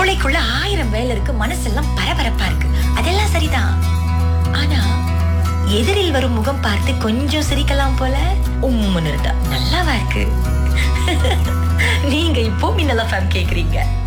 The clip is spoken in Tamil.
மூளைக்குள்ள 1000 வேலை இருக்கு, மனசெல்லாம் பரபரப்பா இருக்கு. அதெல்லாம் சரிதான். ஆனா எதிரில் வரும் முகம் பார்த்து கொஞ்சம் சிரிக்கலாம் போல உம்முன்னு இருந்தா நல்லாவா இருக்கு? நீங்க இப்போ மின்னல் எஃப்எம் கேக்குறீங்க.